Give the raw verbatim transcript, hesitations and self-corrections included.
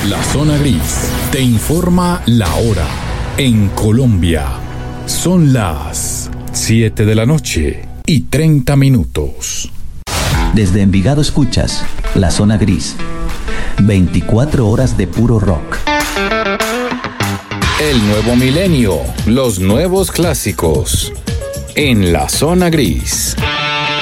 La Zona Gris te informa la hora. En Colombia son las siete de la noche y treinta minutos. Desde Envigado escuchas La Zona Gris. veinticuatro horas de puro rock. El nuevo milenio, los nuevos clásicos. En La Zona Gris.